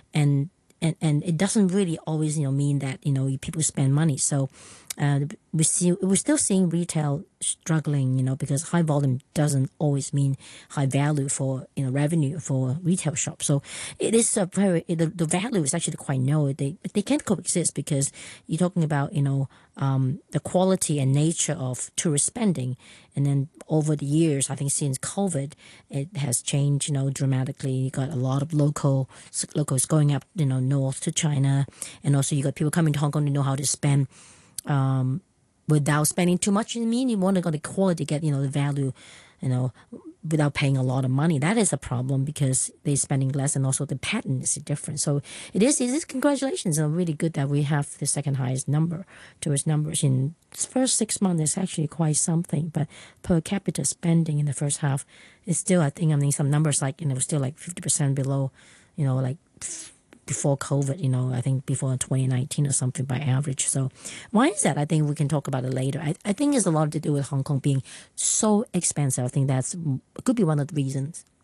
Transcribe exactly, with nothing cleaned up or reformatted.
and and and it doesn't really always you know mean that you know people spend money. So uh, we see we're still seeing retail struggling, you know, because high volume doesn't always mean high value for you know revenue for retail shops. So it is a very the, the value is actually quite low. They they can't coexist because you're talking about you know um, the quality and nature of tourist spending, and then over the years, I think since COVID, it has changed you know dramatically. You got a lot of local locals going up you know north to China, and also you got people coming to Hong Kong to know how to spend um, without spending too much. You mean you want to go the quality, get you know the value, you know, without paying a lot of money. That is a problem because they're spending less, and also the pattern is different. So it is. It is congratulations. It's really good that we have the second highest number towards numbers in the first six months. It's actually quite something. But per capita spending in the first half is still, I think, I mean, some numbers like you know still like fifty percent below, you know, like before COVID, you know, I think before twenty nineteen or something by average. So why is that? I think we can talk about it later. I, I think it's a lot to do with Hong Kong being so expensive. I think that's could be one of the reasons.